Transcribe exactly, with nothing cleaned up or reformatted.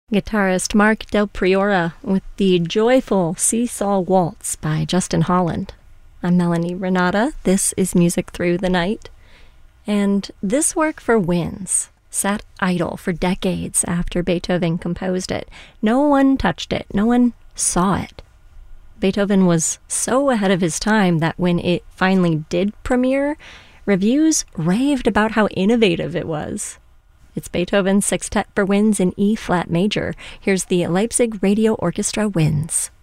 Guitarist Mark Del Priora with the joyful Seesaw Waltz by Justin Holland. I'm Melanie Renata. This is Music Through the Night. And this work for winds sat idle for decades after Beethoven composed it. No one touched it. No one saw it. Beethoven was so ahead of his time that when it finally did premiere, reviews raved about how innovative it was. It's Beethoven's Sextet for Winds in E-flat major. Here's the Leipzig Radio Orchestra Winds.